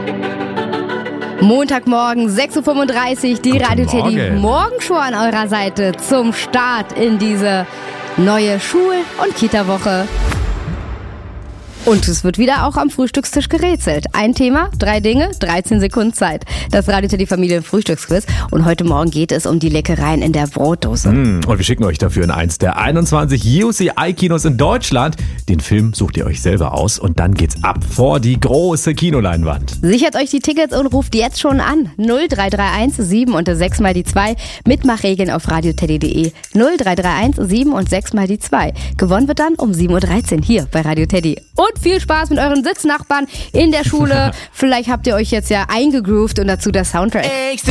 Montagmorgen, 6.35 Uhr, die Radio Teddy Morgenshow an eurer Seite zum Start in diese neue Schul- und Kita-Woche. Und es wird wieder auch am Frühstückstisch gerätselt. Ein Thema, 3 Dinge, 13 Sekunden Zeit. Das Radio Teddy Familien Frühstücksquiz. Und heute Morgen geht es um die Leckereien in der Brotdose. Und wir schicken euch dafür in eins der 21 UCI-Kinos in Deutschland. Den Film sucht ihr euch selber aus und dann geht's ab vor die große Kinoleinwand. Sichert euch die Tickets und ruft jetzt schon an. 0331 7 und 6 mal die 2. Mitmachregeln auf radioteddy.de. 0331 7 und 6 mal die 2. Gewonnen wird dann um 7.13 Uhr hier bei Radio Teddy. Und viel Spaß mit euren Sitznachbarn in der Schule. Vielleicht habt ihr euch jetzt ja eingegroovt und dazu der Soundtrack.